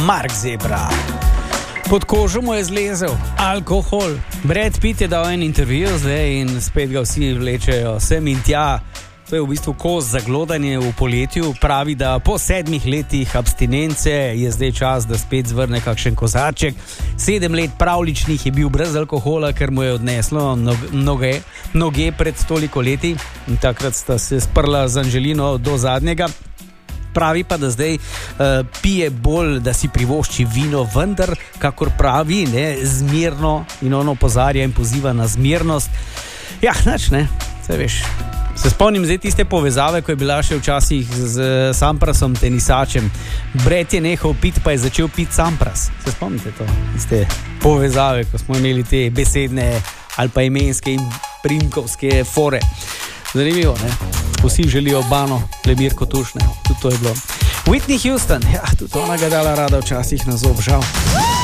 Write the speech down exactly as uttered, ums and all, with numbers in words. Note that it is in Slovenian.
Mark Zebra. Pod kožo mu je zlezel alkohol. Brad Pitt je dal en intervju zdaj in spet ga vsi vlečejo sem in tja. To je v bistvu kos za glodanje v poletju. Pravi, da po sedmih letih abstinence je zdaj čas, da spet zvrne kakšen kozarček. Sedem let pravličnih je bil brez alkohola, ker mu je odneslo noge, noge pred toliko leti. In takrat sta se sprla z Angelino do zadnjega. Pravi pa, da zdaj uh, pije bolj, da si privošči vino, vendar, kakor pravi, ne, zmerno, in ono opozarja in poziva na zmernost. Ja, nič, ne, saj veš. Se spomnim zdaj tiste povezave, ko je bila še včasih z Samprasom, tenisačem. Brad je nehal piti, pa je začel piti Sampras. Se spomnite to? Tiste povezave, ko smo imeli te besedne ali pa imenske in primkovske fore. Zanimivo, ne? Vsi želijo Bano, Lemirko Tušne. Tudi to je bilo. Whitney Houston, ja, tudi ona ga dala rada včasih na zob, žal.